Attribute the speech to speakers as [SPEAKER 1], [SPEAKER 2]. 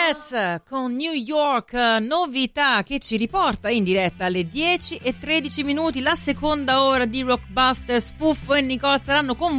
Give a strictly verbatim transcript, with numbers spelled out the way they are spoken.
[SPEAKER 1] Yes, con New York, novità che ci riporta in diretta alle dieci e tredici minuti, la seconda ora di Rockbusters. Fuffo e Nicole saranno con